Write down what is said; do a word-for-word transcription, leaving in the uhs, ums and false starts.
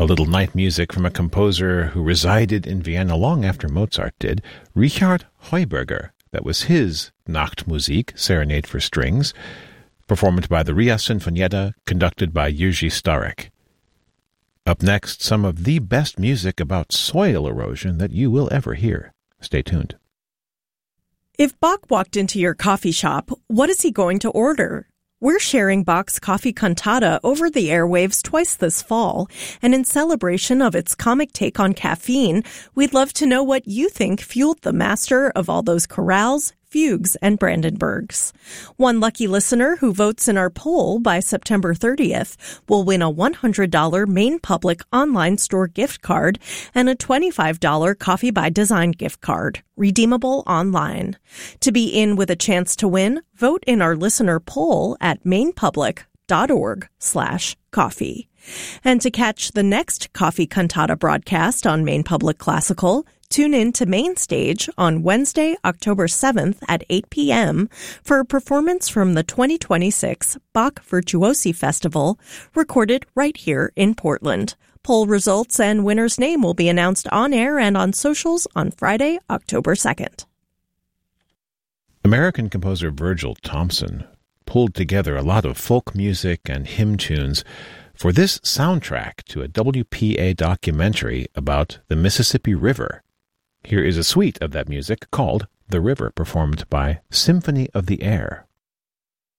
A little night music from a composer who resided in Vienna long after Mozart did, Richard Heuberger. That was his Nachtmusik, Serenade for Strings, performed by the Ria Sinfonietta, conducted by Jiří Starek. Up next, some of the best music about soil erosion that you will ever hear. Stay tuned. If Bach walked into your coffee shop, what is he going to order? We're sharing Bach's Coffee Cantata over the airwaves twice this fall, and in celebration of its comic take on caffeine, we'd love to know what you think fueled the master of all those chorales, fugues, and Brandenburgs. One lucky listener who votes in our poll by September thirtieth will win a one hundred dollars Maine Public online store gift card and a twenty-five dollars Coffee by Design gift card, redeemable online. To be in with a chance to win, vote in our listener poll at mainepublic.org slash coffee. And to catch the next Coffee Cantata broadcast on Maine Public Classical, tune in to Main Stage on Wednesday, October seventh at eight p.m. for a performance from the twenty twenty-six Bach Virtuosi Festival, recorded right here in Portland. Poll results and winner's name will be announced on air and on socials on Friday, October second. American composer Virgil Thomson pulled together a lot of folk music and hymn tunes for this soundtrack to a W P A documentary about the Mississippi River. Here is a suite of that music called The River, performed by Symphony of the Air.